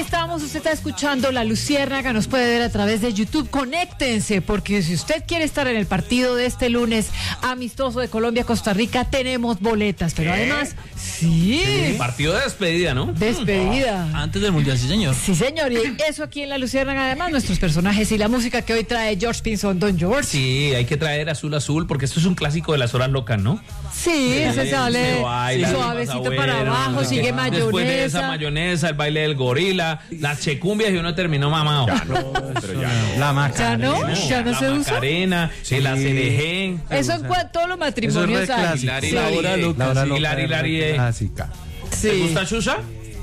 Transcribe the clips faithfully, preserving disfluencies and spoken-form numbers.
estamos, usted está escuchando La Luciérnaga, nos puede ver a través de YouTube. Conéctense, porque si usted quiere estar en el partido de este lunes amistoso de Colombia-Costa Rica, tenemos boletas, pero ¿Qué? además, sí. sí. Partido de despedida, ¿no? Despedida. Antes del Mundial, sí, señor. Sí, señor, y eso aquí en La Luciérnaga, además, nuestros personajes y la música que hoy trae George Pinzón, Don George. Sí, hay que traer Azul Azul, porque esto es un clásico de las horas locas, ¿no? Sí, ese sale Se baila, sí, suavecito pasa para bueno, abajo, no sé sigue qué. mayonesa. Después de esa mayonesa, el baile del gorila, las checumbias y uno terminó mamado. Ya no, pero ya no. La ¿Ya Macarena. no? ¿Ya no la se usa? Macarena, Sí. el acerejé. Eso en cua- todos los Eso es matrimonios re hay. clásico. Hilari, La hora Hilari, loca. la hora sí. loca, Hilari, Hilari, es re eh. clásica. ¿Te Sí. gusta Xuxa?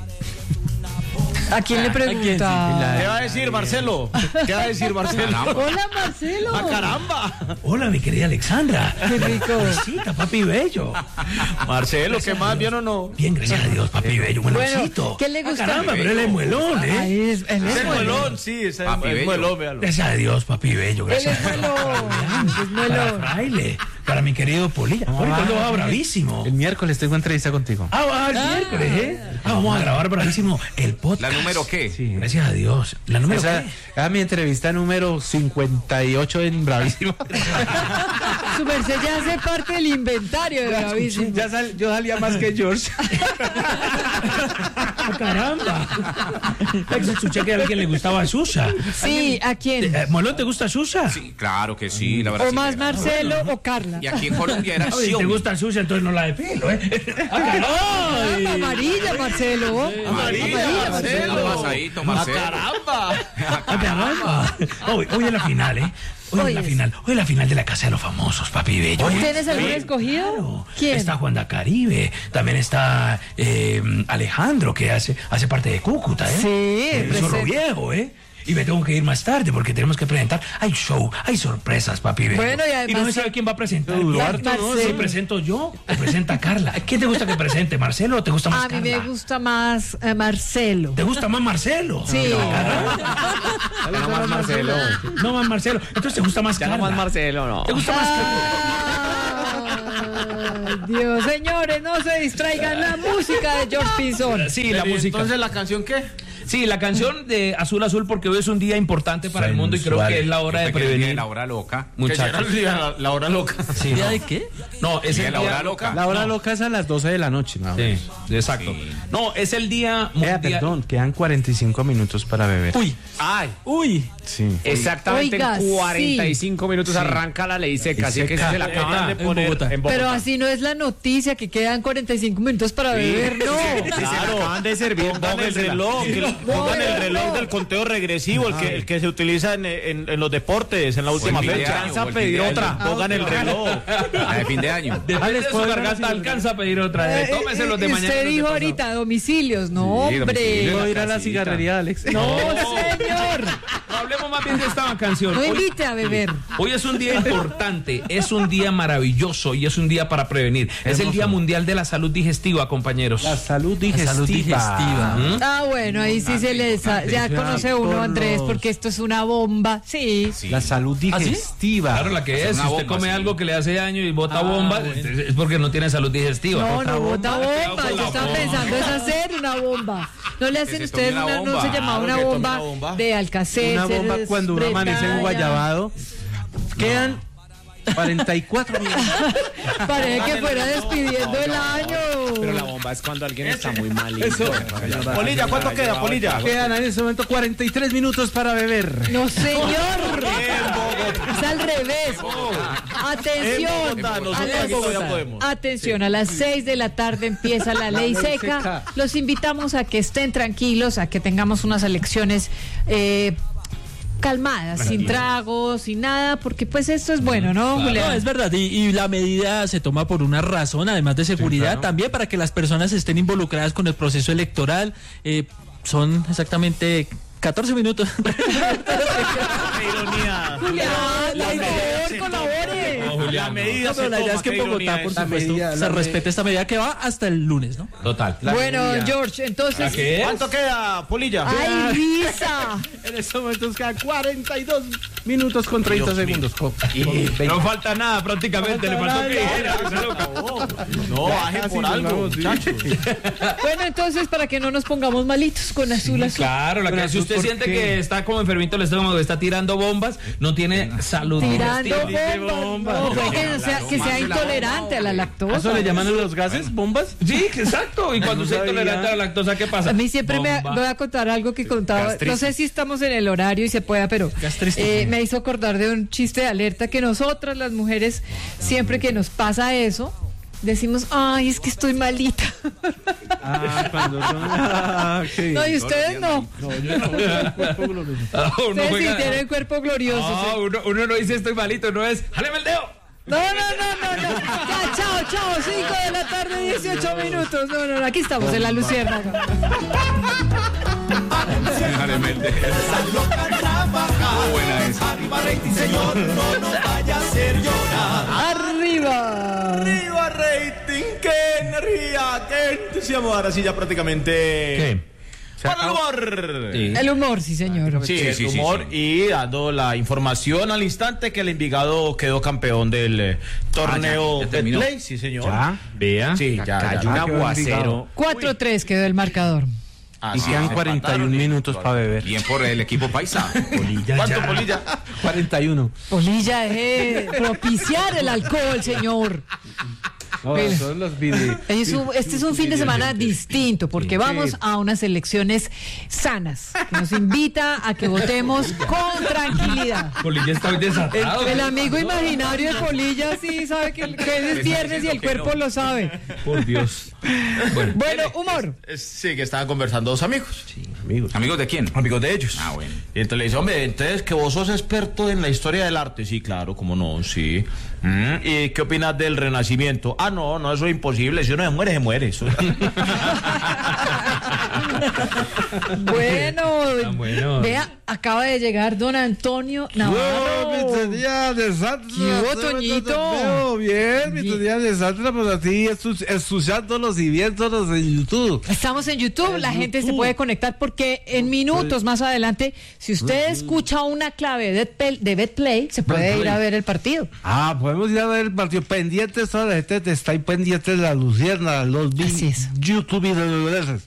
¿A quién le pregunta? ¿Qué va a decir Marcelo? ¿Qué va a decir Marcelo? Hola, Marcelo. ¡Ah, caramba! Hola, mi querida Alexandra. Qué rico. Besita, papi bello. Marcelo, ¿qué más? ¿Bien o no? Bien, gracias a Dios, papi bello. Bueno, Buenosito. ¿qué le gusta? Ah, caramba, pero él es muelón, ¿eh? Ay, es, él es Es el bueno. muelón, sí, es el Papi es bello. muelón, véalo. Gracias a Dios, papi bello. Él Gracias es a Dios. muelón. Es Para muelón. Fraile, para mi querido Polilla. Hoy cuando va bravísimo. El miércoles tengo entrevista contigo. Ah, va el miércoles, ¿eh? Ah, vamos a grabar bravísimo el podcast. ¿La número qué? Sí. Gracias a Dios. ¿La número Esa qué? era mi entrevista número cincuenta y ocho en Bravísimo. Su merced ya hace parte del inventario de Bravísimo. Ya sal- yo salía más que George. Ah, caramba. Escuché que a alguien le gustaba Xuxa. Sí, ¿a quién? Eh, Molón, ¿te gusta Xuxa? Sí, claro que sí, la O verdad. más Marcelo o Carla. Y aquí en Colombia era Oye, ¿te Sion. gusta Xuxa? Entonces no la de pelo, ¿eh? Ah, amarilla, Marcelo. Amarilla, Marcelo. Pasadito, ¡Ah, Marcelo. caramba! Ah, caramba. Hoy, hoy es la final, ¿eh? Hoy Hoy es la es. final. Hoy es la final de la Casa de los Famosos, papi bello. ¿Tienes algún Sí, escogido? claro. ¿Quién? Está Juan da Caribe, también está eh, Alejandro, que hace, hace parte de Cúcuta, ¿eh? Sí, El zorro presente. viejo, ¿eh? Y me tengo que ir más tarde porque tenemos que presentar. Hay show, hay sorpresas, papi bello. Bueno, y además- no se sabe quién va a presentar. Duarte, ¿Quién? ¿no? Si presento yo o presenta Carla. ¿Quién te gusta que presente, Marcelo o te gusta más A mí Carla? me gusta más eh, Marcelo. ¿Te gusta más Marcelo? Sí. No más Marcelo. No más Marcelo. Entonces te gusta más Ya Carla. no más Marcelo, no. ¿Te gusta más Carla? Ay, Dios, señores, no se distraigan la música de George Pinzón. Sí, la Pero, ¿y música. Entonces, ¿la canción qué? Sí, la canción de Azul Azul, porque hoy es un día importante para el mundo y creo Sensual. que es la hora de Pensé que era el día de prevenir. la hora loca. Que ya era Muchachos. el día de la, la hora loca. Sí, ¿Día no. de qué? No, es Día de el la día hora loca. La hora loca es a las doce de la noche, ¿no? Sí, exacto. No, es el día Eh, mundial. perdón, quedan cuarenta y cinco minutos para beber. Uy, Ay, Uy. Sí. exactamente Oiga, en cuarenta y cinco minutos Sí. arranca la ley seca. Ley Así que seca. se la acaban de En poner Bogotá. en Bogotá. Pero así no es la noticia, que quedan cuarenta y cinco minutos para beber, no. Claro, acaban de servir. Pongan el reloj, que lo- pongan el reloj del conteo regresivo, el que, el que se utiliza en, en, en los deportes, en la última el fin de fecha. año, Alcanza a o el fin pedir de otra, año. pongan el reloj. La de fin de año. después Alex, de su ¿puedo garganta hablar? alcanza a pedir otra. Eh, Tómese los de eh, mañana. Usted los de dijo pasado. ahorita domicilios, no, Sí, hombre. domicilio. ¿Puedo ir a la casita. cigarrería, Alex? No, señor. No, hablemos más bien de esta canción. No Hoy- invite a beber. Hoy es un día importante, es un día maravilloso y es un día para prevenir. Es el Día Mundial de la Salud Digestiva, compañeros. La salud digestiva. salud digestiva. ¿Mm? Ah, bueno, ahí sí se le sa- ya Ya conoce uno, por Andrés, los- porque esto es una bomba. Sí. Sí. La salud digestiva. Claro, la que Hacer es. Si una usted bomba, come sí. algo que le hace daño y bota Ah, bomba, bueno. es porque no tiene salud digestiva. No, Bota no bota bomba. bomba. Con Yo la estaba bomba. pensando es hacer una bomba. No le hacen se ustedes tome una, una no se bomba. llamaba Claro una que tome bomba, una bomba. de Alcacer. Una bomba cuando uno amanece en Guayabado. Quedan cuarenta y cuatro minutos. Parece que fuera despidiendo el año. Pero la bomba es cuando alguien está muy mal. Eso. Polilla, ¿cuánto queda, Polilla? Quedan en este momento cuarenta y tres minutos para beber. No, señor. Es al revés. Atención. En Bogotá, A nosotros las- aquí todavía podemos. Atención, a las seis de la tarde empieza la ley ley seca. seca. Los invitamos a que estén tranquilos, a que tengamos unas elecciones eh, calmadas, sin tragos, sin nada, porque pues esto es bueno, ¿no, Julián? No, es verdad, y, y la medida se toma por una razón, además de seguridad, claro. también para que las personas estén involucradas con el proceso electoral. Eh, son exactamente catorce minutos. Qué ironía. Julián, por favor, colabore. No, La medida No, se pero la idea toma, es que qué en Bogotá, ironía por es. La supuesto, medida, se la respete esta medida que va hasta el lunes, ¿no? Total. Bueno, medida. George, entonces. ¿Qué es? ¿Cuánto queda, Polilla? ¡Ay, Risa! En estos momentos quedan cuarenta y dos minutos con treinta segundos. Con, con veinte. No falta nada prácticamente, le faltó que dijera. esa loca. No, baje Casi por nos algo, vamos, sí. muchachos. Bueno, entonces, para que no nos pongamos malitos con azul, azul. Claro, la Pero que si azul, usted ¿por siente qué? que está como enfermito el estómago, está tirando bombas, no tiene salud. Tirando digestiva. bombas. No, pues que, no sea, que sea intolerante a la ¿A lactosa. ¿Eso le llaman a los gases? ¿Bombas? Sí, exacto. Y cuando No usted es sabía. intolerante a la lactosa, ¿qué pasa? A mí siempre me Bomba. voy a contar algo que contaba, Gastritis. no sé si estamos en el horario y se pueda, pero Gastritis. eh, me hizo acordar de un chiste de alerta que nosotras las mujeres, siempre que nos pasa eso, decimos, ay, es que estoy malita. Ah, cuando son... Ah, qué No, y bien. ustedes no. No, yo no, el cuerpo glorioso. Ah, uno Ustedes sí juega- tienen cuerpo glorioso. Ah, sí. uno, uno no dice estoy malito, no es, ¡jáleme el dedo! No, no, no, no, no. Ya, chao, chao. cinco de la tarde, dieciocho minutos. No, no, no, aquí estamos en la Luciérnaga. Jáleme el dedo. Buena esa. Arriba rating, señor, no nos vaya a hacer llorar. Arriba. Arriba rating, qué energía, qué entusiasmo. Ahora sí ya prácticamente... ¿Qué? ¡Para el humor! Sí. El humor, sí, señor. Sí, Sí, el sí, sí, humor sí. y dando la información al instante que el Envigado quedó campeón del eh, torneo Ah, ya, ya terminó. Betplay, sí señor. ¿Ya? Vea. Sí, ya, ya, Cayó ya. un Ah, qué aguacero. cuatro tres quedó el marcador. Ah, Y sí, quedan se cuarenta y uno empataron y- minutos para beber. Bien por el equipo paisa. ¿Cuánto, Polilla? cuarenta y uno. Polilla, deje de propiciar el alcohol, señor. No, Mira. son los vide- Es un- este es un fin de semana distinto porque Sí. vamos a unas elecciones sanas. Que nos invita a que votemos con tranquilidad. Polilla está muy desatado. El amigo imaginario de Polilla sí sabe que, que es viernes y el cuerpo lo sabe. Por Dios. Bueno, Bueno, humor. Es- Sí, que estaban conversando dos amigos. Amigos. ¿Amigos de quién? Amigos de ellos. Ah, bueno. Y entonces le dice, hombre, entonces que vos sos experto en la historia del arte. Sí, claro, cómo no, sí. Mm, ¿Y qué opinas del Renacimiento? Ah, no, no, eso es imposible. Si uno se muere, se muere. Eso- Bueno, Tan bueno. vea, acaba de llegar don Antonio Navarro. de Santa. ¿Qué hubo, Toñito? Bien, mi día de Santa, pues así, estu- escuchándolos y viéndolos en YouTube. Estamos en YouTube, En la gente se YouTube. puede conectar porque en minutos más adelante, si usted escucha una clave de Bet- de BetPlay, se puede ir a ver el partido. Ah, podemos ir a ver el partido. Pendientes, toda la gente te está ahí pendiente de la Lucierna, los vi- Así es. YouTube y los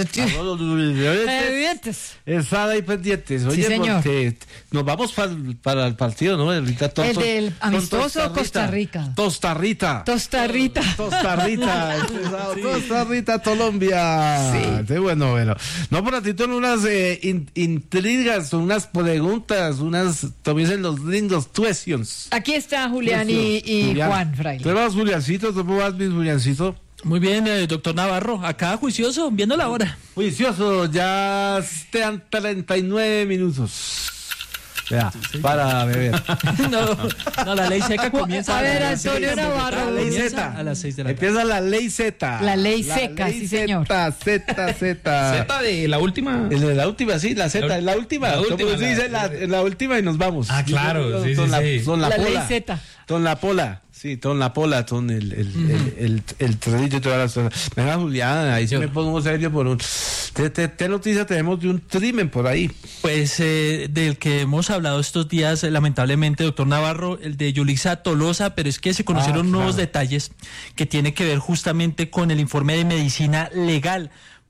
Evidentes. Están ahí pendientes. Oye, señor. porque nos vamos pa- para el partido, ¿no? Ahorita to- El to- del con amistoso Costa Rica. Costa Rica. Costa Rica. Costa Rica, empezado. Costa Rica, Colombia. Sí. Sí, bueno, bueno. No, por ratito en unas eh, in- intrigas, unas preguntas, unas, también en los lindos questions. Aquí está Julián y, y Julián. Juan Fraile. ¿Tú vas, Juliancito? ¿Cómo vas, mi Juliancito? Muy bien, eh, doctor Navarro. Acá juicioso, viendo la hora. Juicioso, ya están treinta y nueve minutos. Vea, para beber. no, no, la ley seca comienza A ver, las Antonio seis. Navarro. La ley Comienza seca a las seis de la tarde. Empieza la ley Z. La ley seca, sí, señor. Z, Z, Z. Z de la última. El de la última, sí, la Z, La- la última. la última, Como se la- dice, la, la última y nos vamos. Ah, claro, sí, Ton sí, la, sí. ton la La ley pola. Z. Ton la pola. Sí, ton la pola, ton el, el, el, el, el trillo y todas las cosas. Venga, Julián, ahí sí me pongo serio por un... ¿Qué, qué, qué noticia tenemos de un crimen por ahí? Pues eh, del que hemos hablado estos días, eh, lamentablemente, doctor Navarro, el de Yulisa Tolosa, pero es que se conocieron Ah, claro. nuevos detalles que tiene que ver justamente con el informe de medicina legal,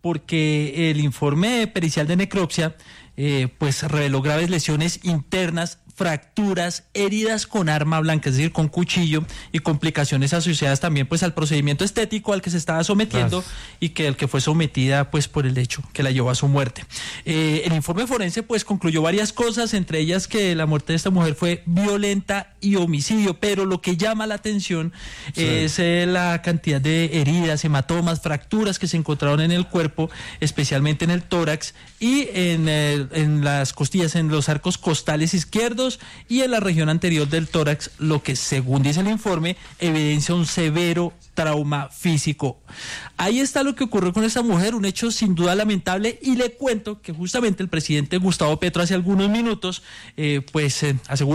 porque el informe pericial de necropsia eh, pues reveló graves lesiones internas, fracturas, heridas con arma blanca, es decir, con cuchillo, y complicaciones asociadas también pues al procedimiento estético al que se estaba sometiendo Claro. y que el que fue sometida pues por el hecho que la llevó a su muerte. Eh, el informe forense pues concluyó varias cosas, entre ellas que la muerte de esta mujer fue violenta y homicidio, pero lo que llama la atención es eh, la cantidad de heridas, hematomas, fracturas que se encontraron en el cuerpo, especialmente en el tórax y en, eh, en las costillas, en los arcos costales izquierdos y en la región anterior del tórax, lo que según dice el informe evidencia un severo trauma físico. Ahí está lo que ocurrió con esta mujer, un hecho sin duda lamentable, y le cuento que justamente el presidente Gustavo Petro hace algunos minutos eh, pues eh, aseguró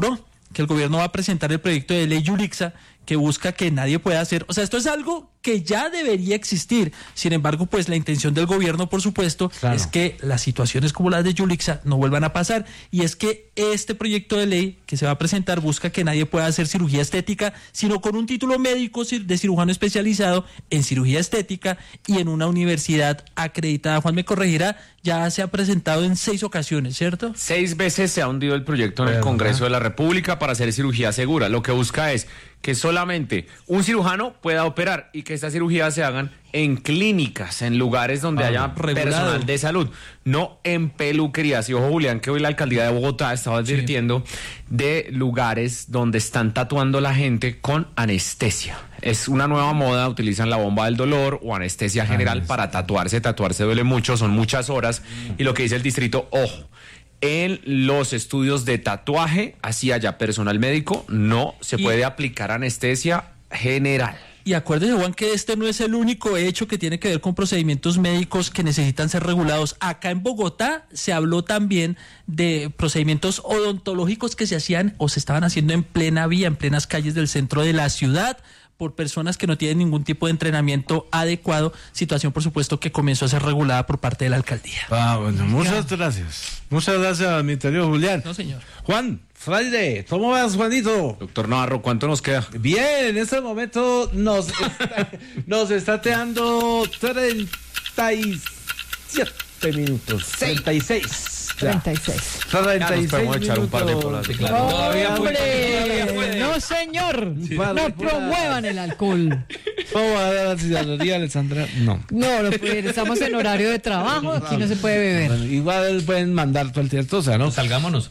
que el gobierno va a presentar el proyecto de ley Yurixa, que busca que nadie pueda hacer, o sea, esto es algo que ya debería existir. Sin embargo, pues la intención del gobierno, por supuesto, claro, es que las situaciones como las de Yurixa no vuelvan a pasar, y es que este proyecto de ley que se va a presentar busca que nadie pueda hacer cirugía estética, sino con un título médico de cirujano especializado en cirugía estética y en una universidad acreditada. Juan me corregirá, ya se ha presentado en seis ocasiones, ¿cierto? Seis veces se ha hundido el proyecto en el Congreso de la República para hacer cirugía segura. Lo que busca es que solamente un cirujano pueda operar y que estas cirugías se hagan en clínicas, en lugares donde ah, haya regulado. Personal de salud, no en peluquerías. Y ojo, Julián, que hoy la alcaldía de Bogotá estaba advirtiendo sí. de lugares donde están tatuando la gente con anestesia. Es una nueva moda, utilizan la bomba del dolor o anestesia general ah, para tatuarse. Tatuarse duele mucho, son muchas horas. Y lo que dice el distrito, ojo, en los estudios de tatuaje, así haya personal médico, no se y, puede aplicar anestesia general. Y acuérdese, Juan, que este no es el único hecho que tiene que ver con procedimientos médicos que necesitan ser regulados. Acá en Bogotá se habló también de procedimientos odontológicos que se hacían o se estaban haciendo en plena vía, en plenas calles del centro de la ciudad, por personas que no tienen ningún tipo de entrenamiento adecuado, situación por supuesto que comenzó a ser regulada por parte de la alcaldía. Ah, bueno, muchas gracias. Muchas gracias, mi querido Julián. No, señor. Juan, Fraile, ¿cómo vas, Juanito? Doctor Navarro, ¿cuánto nos queda? Bien, en este momento nos está, nos está teando treinta y siete minutos. treinta y seis. treinta y seis. treinta y seis podemos echar un par de polas. Sí, claro. ¡Oh, todavía puede, todavía no, señor. Sí. No promuevan el alcohol. ¿Cómo va a dar la ciudadanía, Alessandra? No. No, no puede, estamos en horario de trabajo, aquí no se puede beber. Bueno, igual pueden mandar cualquier cosa, ¿no? Salgámonos.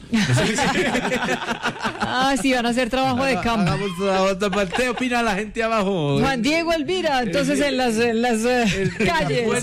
Ah, sí, van a hacer trabajo de campo. ¿Qué opina la gente abajo? Juan Diego Elvira, entonces en las, en las eh, calles.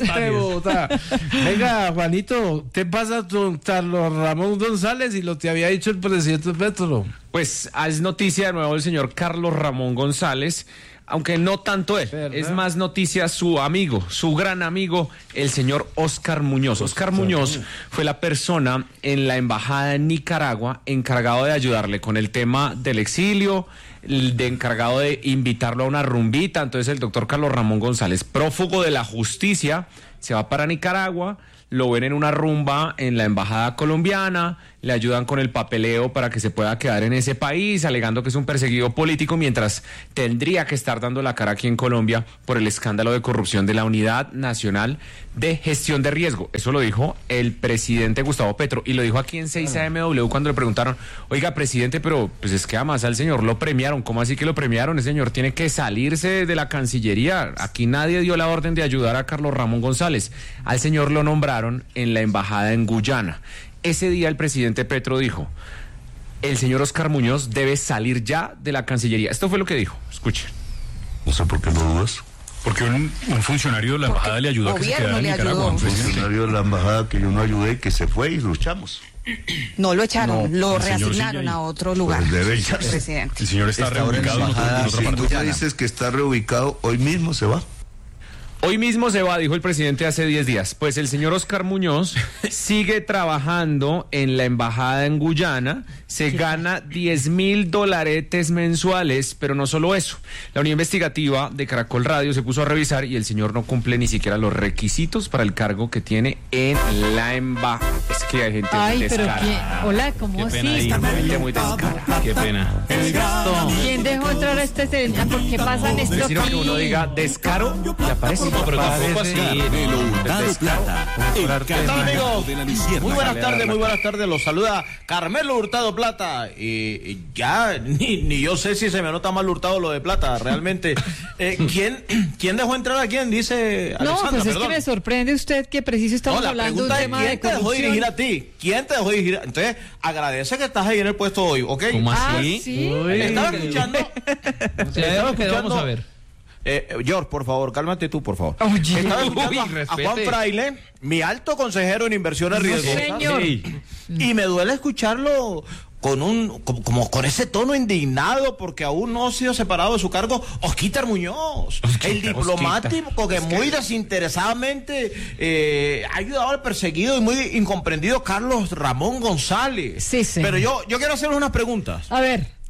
Venga, Juanito, ¿qué pasa con Carlos Ramón González y lo que había dicho el presidente Petro? Pues es noticia de nuevo el señor Carlos Ramón González, aunque no tanto él, ¿verdad? Es más noticia su amigo, su gran amigo, el señor Oscar Muñoz. Oscar Muñoz fue la persona en la embajada en Nicaragua encargado de ayudarle con el tema del exilio, de encargado de invitarlo a una rumbita. Entonces el doctor Carlos Ramón González, prófugo de la justicia, se va para Nicaragua, lo ven en una rumba en la embajada colombiana, le ayudan con el papeleo para que se pueda quedar en ese país, alegando que es un perseguido político, mientras tendría que estar dando la cara aquí en Colombia por el escándalo de corrupción de la Unidad Nacional de Gestión de Riesgo. Eso lo dijo el presidente Gustavo Petro, y lo dijo aquí en seis A M W cuando le preguntaron, oiga, presidente, pero pues es que además al señor lo premiaron. ¿Cómo así que lo premiaron? El señor tiene que salirse de la Cancillería. Aquí nadie dio la orden de ayudar a Carlos Ramón González. Al señor lo nombraron en la embajada en Guyana. Ese día el presidente Petro dijo, el señor Oscar Muñoz debe salir ya de la Cancillería. Esto fue lo que dijo. Escuchen. No sé por qué lo dudas. Porque un, un funcionario de la embajada le ayudó a que se quedara en Nicaragua. Un funcionario de la embajada que yo no ayudé, que se fue y luchamos. No lo echaron, no, lo reasignaron a otro lugar. Pues debe echarse. Presidente. El señor está, está reubicado en, embajada, en otra si parte. tú ya dices que está reubicado, hoy mismo se va. Hoy mismo se va, dijo el presidente hace diez días. Pues el señor Oscar Muñoz sigue trabajando en la embajada en Guyana, se gana diez mil dolaretes mensuales, pero no solo eso. La unidad investigativa de Caracol Radio se puso a revisar y el señor no cumple ni siquiera los requisitos para el cargo que tiene en la embajada. Es que hay gente Ay, muy pero descarada. ¿qué? Hola, ¿cómo así? Hay gente muy descarada. Qué pena. ¿Quién dejó entrar a este escenario? ¿Por qué pasan esto Decir aquí? que uno diga descaro y aparece. No, pero tampoco así. Carmelo Hurtado Plata, el ¿Qué tal, amigos? de la Luciérnaga. Muy buenas tardes, muy buenas tardes. Los saluda Carmelo Hurtado Plata. Y ya ni, ni yo sé si se me nota mal Hurtado lo de Plata, realmente. Eh, ¿quién, ¿Quién dejó entrar a quién? Dice Alexandra, No, pues es perdón. que me sorprende usted que preciso estamos No, la hablando de un pregunta es, tema ¿quién de te dejó corrupción? dirigir a ti? ¿Quién te dejó dirigir? Entonces, agradece que estás ahí en el puesto hoy, ¿ok? ¿Cómo Ah, así? sí. Estaba escuchando. Estaba que vamos a ver. Eh, George, por favor, cálmate tú, por favor. Oye. Estaba escuchando Uy, a, a respete. Juan Fraile, mi alto consejero en inversiones No, riesgosas. señor. Sí. Y me duele escucharlo con un como, como con ese tono indignado porque aún no ha sido separado de su cargo Osquítar Muñoz, Osquítar, el diplomático Osquítar. que muy desinteresadamente eh, ha ayudado al perseguido y muy incomprendido Carlos Ramón González. Sí, sí. Pero yo, yo quiero hacerle unas preguntas. A ver.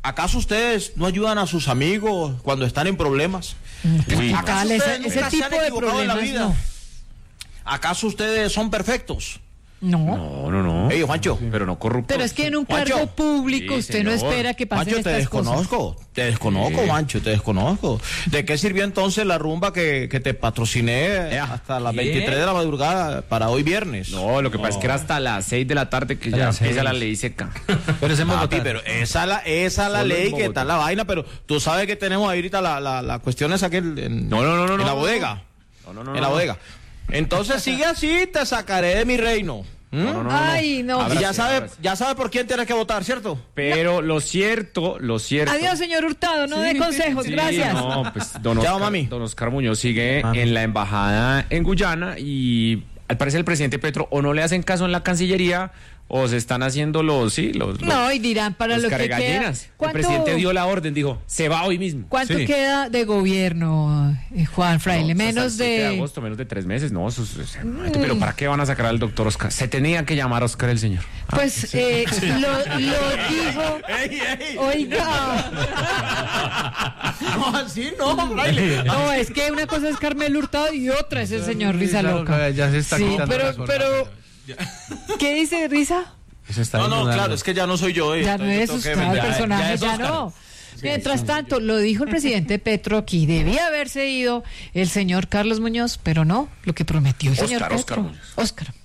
¿Acaso ustedes no ayudan a sus amigos cuando están en problemas? Uy, ¿Acaso ese, ustedes ese nunca se tipo han de equivocado en la problemas vida? no. ¿Acaso ustedes son perfectos? No. No, no, no. Ey, Juancho. Pero no corruptos. Pero es que en un Juancho. cargo público Sí, usted no señor. espera que pasen Mancho, te estas cosas. desconozco, te desconozco, Sí. Mancho, te desconozco. ¿De qué sirvió entonces la rumba que, que te patrociné hasta las ¿Qué? veintitrés de la madrugada para hoy viernes? No, lo que pasa es que era hasta las seis de la tarde que A ya las empieza seis. la ley seca. Pero ese es Papi, Bogotá. pero esa la, esa la Solo en ley que Bogotá. está la vaina, pero tú sabes que tenemos ahorita la, la, la cuestión esa que en, en- No, no, no, no, en no, la no, bodega. No, no, no. en la no. bodega. Entonces sigue así, te sacaré de mi reino. ¿Mm? No, no, no, no. Ay, no. Y Ahora ya sí, sabes, ahora sí. ya sabes por quién tienes que votar, ¿cierto? Pero lo cierto, lo cierto. Adiós, señor Hurtado, no dé consejos, Sí, gracias. No, pues don Chao, Oscar, mami. don Oscar Muñoz sigue Mami. en la embajada en Guyana y al parecer el presidente Petro o no le hacen caso en la Cancillería o se están haciendo los, sí, los, los, No, y dirán para los lo que queda. carregallinas. El ¿Cuánto, presidente dio la orden, dijo, se va hoy mismo. ¿cuánto Sí. queda de gobierno, eh, Juan Fraile? No, pues, Menos hasta el siete de... Mm. agosto, menos de tres meses, no, eso es- es- pero ¿para qué van a sacar al doctor Oscar? Se tenía que llamar Oscar el señor. Pues eh, lo, lo dijo... Oiga, No, así no, Fraile. no, es que una cosa es Carmelo Hurtado y otra es el señor Risa Loca. Ya se está Sí, quitando pero, la corbata. pero, ¿qué dice Risa? Se está No, no, inundando. claro, es que ya no soy yo. eh. Ya no Yo es tengo que usted el vender. personaje, es ya Oscar. no. Mientras tanto, lo dijo el presidente Petro aquí, debía haberse ido el señor Carlos Muñoz, pero no, lo que prometió el señor Oscar, Oscar Petro. Muñoz. Oscar.